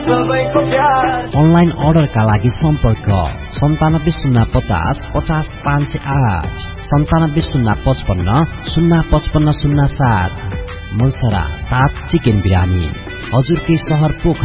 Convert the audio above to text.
Online अर्डरका लागि सम्पर्क 970550 50508 970550 05507। मलसरा ताज चिकन बिरानी हजुरकै शहर पोखरा।